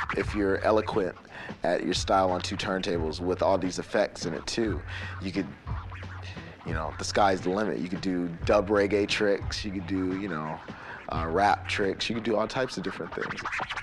if you're eloquent at your style on two turntables with all these effects in it too, you could, the sky's the limit. You could do dub reggae tricks. You could do, rap tricks. You could do all types of different things.